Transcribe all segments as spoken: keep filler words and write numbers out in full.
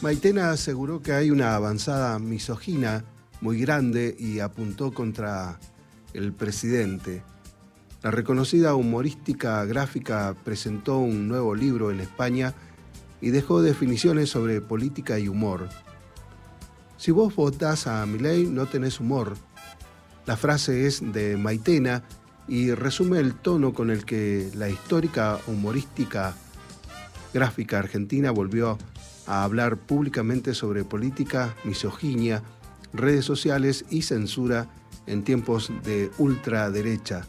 Maitena aseguró que hay una avanzada misógina muy grande y apuntó contra el presidente. La reconocida humorística gráfica presentó un nuevo libro en España y dejó definiciones sobre política y humor. Si vos votás a Milei, no tenés humor. La frase es de Maitena y resume el tono con el que la histórica humorística gráfica argentina volvió a hablar públicamente sobre política, misoginia, redes sociales y censura en tiempos de ultraderecha.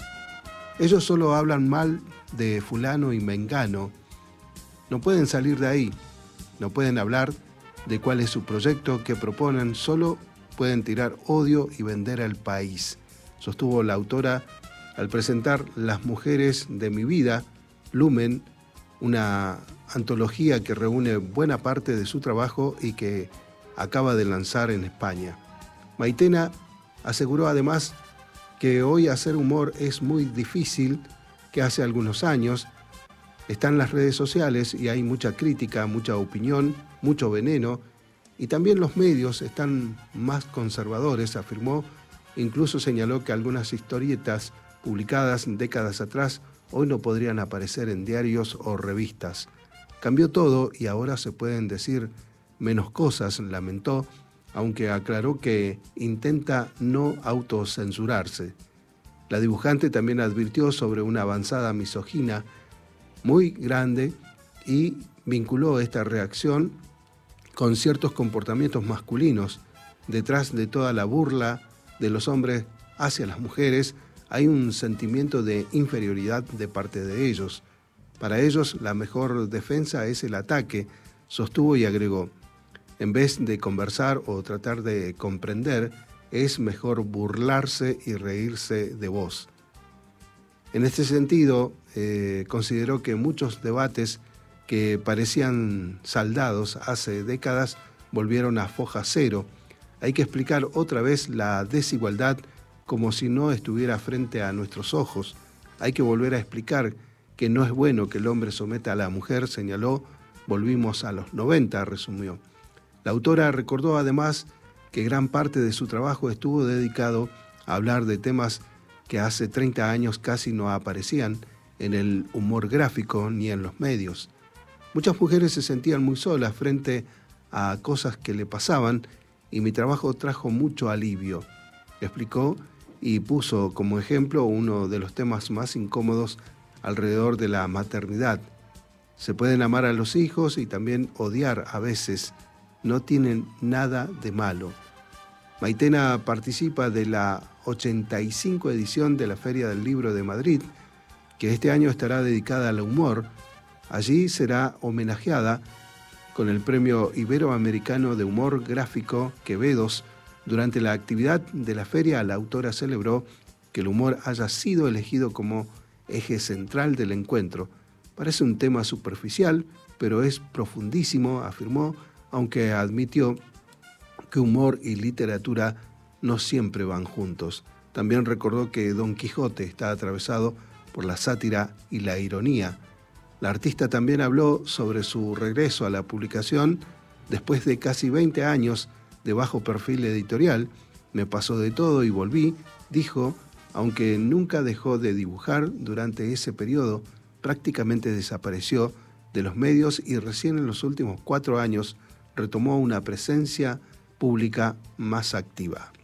Ellos solo hablan mal de fulano y mengano. No pueden salir de ahí. No pueden hablar de cuál es su proyecto, qué proponen. Solo pueden tirar odio y vender al país, sostuvo la autora al presentar Las mujeres de mi vida, Lumen, una antología que reúne buena parte de su trabajo y que acaba de lanzar en España. Maitena aseguró además que hoy hacer humor es muy difícil, que hace algunos años están las redes sociales y hay mucha crítica, mucha opinión, mucho veneno, y también los medios están más conservadores, afirmó. Incluso señaló que algunas historietas publicadas décadas atrás hoy no podrían aparecer en diarios o revistas. Cambió todo y ahora se pueden decir menos cosas, lamentó, aunque aclaró que intenta no autocensurarse. La dibujante también advirtió sobre una avanzada misogina muy grande y vinculó esta reacción con ciertos comportamientos masculinos. Detrás de toda la burla de los hombres hacia las mujeres hay un sentimiento de inferioridad de parte de ellos. Para ellos la mejor defensa es el ataque, sostuvo y agregó. En vez de conversar o tratar de comprender, es mejor burlarse y reírse de vos. En este sentido, eh, consideró que muchos debates que parecían saldados hace décadas volvieron a foja cero. Hay que explicar otra vez la desigualdad como si no estuviera frente a nuestros ojos. Hay que volver a explicar que no es bueno que el hombre someta a la mujer, señaló. Volvimos a los noventa, resumió. La autora recordó además que gran parte de su trabajo estuvo dedicado a hablar de temas que hace treinta años casi no aparecían en el humor gráfico ni en los medios. Muchas mujeres se sentían muy solas frente a cosas que le pasaban y mi trabajo trajo mucho alivio, explicó y puso como ejemplo uno de los temas más incómodos alrededor de la maternidad. Se pueden amar a los hijos y también odiar a veces. No tienen nada de malo. Maitena participa de la ochenta y cinco edición de la Feria del Libro de Madrid, que este año estará dedicada al humor. Allí será homenajeada con el Premio Iberoamericano de Humor Gráfico Quevedos. Durante la actividad de la feria, la autora celebró que el humor haya sido elegido como eje central del encuentro. Parece un tema superficial, pero es profundísimo, afirmó, aunque admitió que humor y literatura no siempre van juntos. También recordó que Don Quijote está atravesado por la sátira y la ironía. La artista también habló sobre su regreso a la publicación después de casi veinte años de bajo perfil editorial. Me pasó de todo y volví, dijo, aunque nunca dejó de dibujar. Durante ese periodo prácticamente desapareció de los medios y recién en los últimos cuatro años retomó una presencia pública más activa.